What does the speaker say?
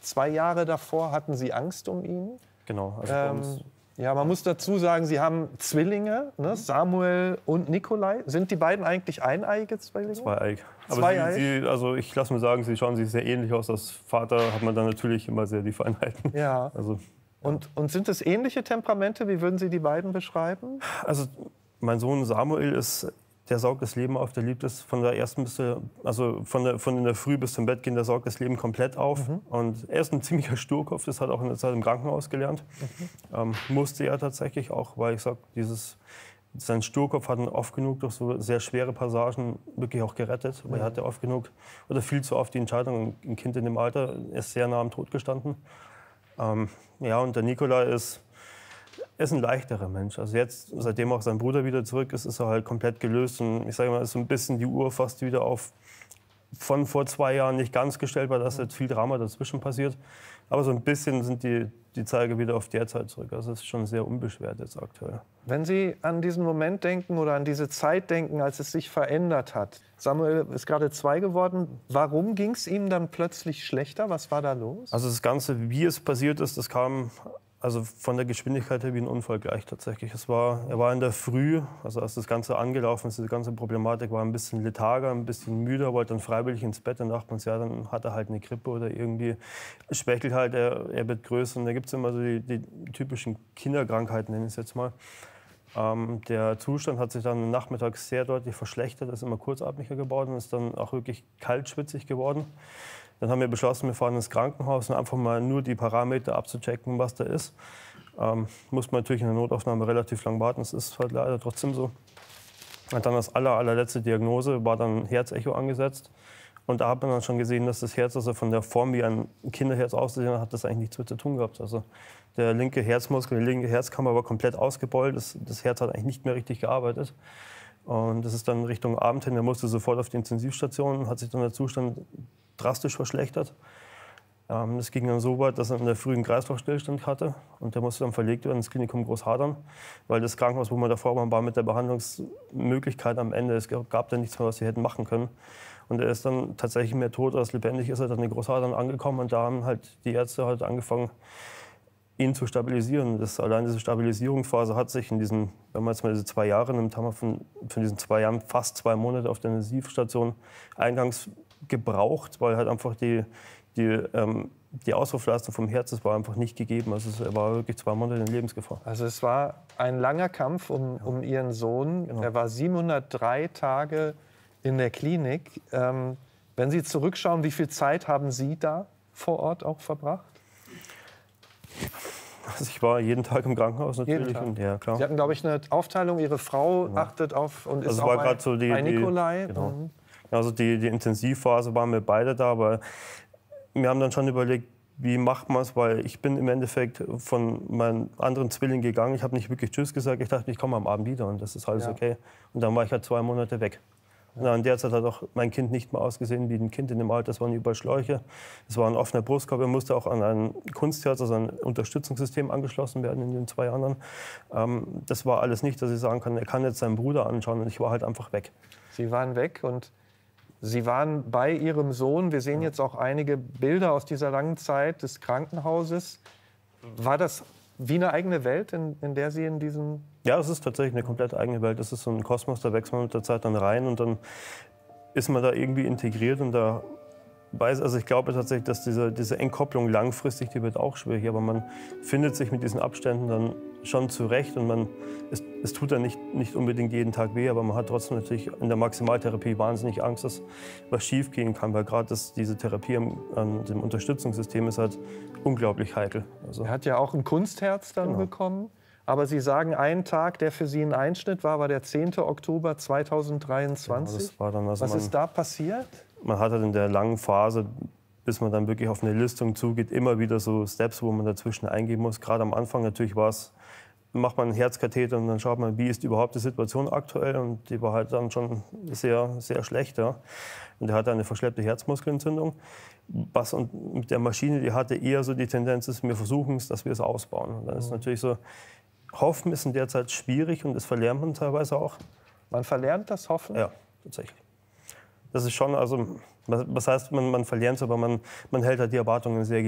2 Jahre davor hatten Sie Angst um ihn. Genau. Also bei uns Ja, man muss dazu sagen, Sie haben Zwillinge, ne? Samuel und Nikolai. Sind die beiden eigentlich eineige Zwillinge? zweieig. Aber Zweieig? also ich lasse mir sagen, sie schauen sich sehr ähnlich aus. Als Vater hat man dann natürlich immer sehr die Feinheiten. Ja. Also, Und sind es ähnliche Temperamente? Wie würden Sie die beiden beschreiben? also mein Sohn Samuel der saugt das Leben auf, der liebt es von der ersten von in der Früh bis zum Bett gehen, der saugt das Leben komplett auf. Und er ist ein ziemlicher Sturkopf, das hat er auch in der Zeit im Krankenhaus gelernt. Musste er tatsächlich auch, weil ich sag, sein Sturkopf hat ihn oft genug durch so sehr schwere Passagen wirklich auch gerettet. Aber er hatte oft genug oder viel zu oft die Entscheidung, ein Kind in dem Alter ist sehr nah am Tod gestanden. Ja, und der Nikolai ist ein leichterer Mensch. Also jetzt, seitdem auch sein Bruder wieder zurück ist, ist er halt komplett gelöst. Und ich sage mal, ist so ein bisschen die Uhr fast wieder auf von vor 2 Jahren nicht ganz gestellt, weil da ist jetzt viel Drama dazwischen passiert. Aber so ein bisschen sind die Zeiger wieder auf der Zeit zurück. Also es ist schon sehr unbeschwert jetzt aktuell. Wenn Sie an diesen Moment denken oder an diese Zeit denken, als es sich verändert hat. Samuel ist gerade 2 geworden. Warum ging es ihm dann plötzlich schlechter? Was war da los? Also das Ganze, wie es passiert ist, das kam also von der Geschwindigkeit her wie ein Unfall gleich tatsächlich. Er war in der Früh, also als das Ganze angelaufen ist, diese ganze Problematik, war ein bisschen letharger, ein bisschen müder, wollte dann freiwillig ins Bett. Dann dachte man, ja, dann hat er halt eine Grippe oder irgendwie schwächelt halt, er wird größer. Und da gibt es immer so die typischen Kinderkrankheiten, nenne ich es jetzt mal. Der Zustand hat sich dann nachmittags sehr deutlich verschlechtert, ist immer kurzatmiger geworden, ist dann auch wirklich kaltschwitzig geworden. Dann haben wir beschlossen, wir fahren ins Krankenhaus, um einfach mal nur die Parameter abzuchecken, was da ist. Muss man natürlich in der Notaufnahme relativ lang warten, das ist halt leider trotzdem so. Und dann als allerletzte Diagnose war dann ein Herzecho angesetzt. Und da hat man dann schon gesehen, dass das Herz, also von der Form, wie ein Kinderherz auszusehen hat, das eigentlich nichts mit zu tun gehabt. Also der linke Herzmuskel, die linke Herzkammer war komplett ausgebeult, das Herz hat eigentlich nicht mehr richtig gearbeitet. Und das ist dann Richtung Abend hin, er musste sofort auf die Intensivstation, hat sich dann der Zustand drastisch verschlechtert. Das ging dann so weit, dass er in der Früh einen Kreislaufstillstand hatte. Und der musste dann verlegt werden ins Klinikum Großhadern, weil das Krankenhaus, wo wir davor waren, war mit der Behandlungsmöglichkeit am Ende. Es gab da nichts mehr, was sie hätten machen können. Und er ist dann tatsächlich mehr tot als lebendig, ist er dann in Großhadern angekommen. Und da haben halt die Ärzte halt angefangen, ihn zu stabilisieren. Allein diese Stabilisierungsphase hat sich in diesen, wenn man jetzt mal diese 2 Jahre nimmt, haben wir von diesen 2 Jahren fast 2 Monate auf der Intensivstation eingangs gebraucht, weil halt einfach die Auswurfleistung vom Herz, das war einfach nicht gegeben. Also er war wirklich 2 Monate in Lebensgefahr. Also es war ein langer Kampf um Ihren Sohn. Genau. Er war 703 Tage in der Klinik. Wenn Sie zurückschauen, wie viel Zeit haben Sie da vor Ort auch verbracht? Also ich war jeden Tag im Krankenhaus natürlich. Jeden Tag. Und, ja, klar. Sie hatten, glaube ich, eine Aufteilung. Ihre Frau achtet auf und ist also auch war so bei Nikolai. Genau. Also die Intensivphase waren wir beide da, aber wir haben dann schon überlegt, wie macht man es, weil ich bin im Endeffekt von meinen anderen Zwillingen gegangen. Ich habe nicht wirklich Tschüss gesagt, ich dachte, ich komme am Abend wieder und das ist alles okay. Und dann war ich halt 2 Monate weg. Und in der Zeit hat auch mein Kind nicht mehr ausgesehen wie ein Kind in dem Alter. Es waren überall Schläuche, es war ein offener Brustkorb. Er musste auch an ein Kunstherz, also ein Unterstützungssystem angeschlossen werden in den 2 anderen. Das war alles nicht, dass ich sagen kann, er kann jetzt seinen Bruder anschauen und ich war halt einfach weg. Sie waren weg und Sie waren bei Ihrem Sohn. Wir sehen jetzt auch einige Bilder aus dieser langen Zeit des Krankenhauses. War das wie eine eigene Welt, in der Sie in diesem... Ja, es ist tatsächlich eine komplett eigene Welt. Das ist so ein Kosmos, da wächst man mit der Zeit dann rein und dann ist man da irgendwie integriert und da also ich glaube tatsächlich, dass diese Entkopplung langfristig, die wird auch schwierig, aber man findet sich mit diesen Abständen dann schon zurecht und es tut dann nicht unbedingt jeden Tag weh, aber man hat trotzdem natürlich in der Maximaltherapie wahnsinnig Angst, dass was schief gehen kann, weil gerade diese Therapie an dem Unterstützungssystem ist halt unglaublich heikel. Also, er hat ja auch ein Kunstherz dann bekommen, aber Sie sagen, ein Tag, der für Sie ein Einschnitt war der 10. Oktober 2023. Genau, das war dann, also was ist da passiert? Man hat halt in der langen Phase, bis man dann wirklich auf eine Listung zugeht, immer wieder so Steps, wo man dazwischen eingeben muss. Gerade am Anfang natürlich macht man einen Herzkatheter und dann schaut man, wie ist überhaupt die Situation aktuell. Und die war halt dann schon sehr, sehr schlecht. Ja. Und er hatte eine verschleppte Herzmuskelentzündung. Was und mit der Maschine, die hatte eher so die Tendenz, ist, wir versuchen es, dass wir es ausbauen. Und dann ist natürlich so, Hoffen ist in der Zeit schwierig und das verlernt man teilweise auch. Man verlernt das Hoffen? Ja, tatsächlich. Das ist schon, also, was heißt, man verlernt es, aber man hält halt die Erwartungen sehr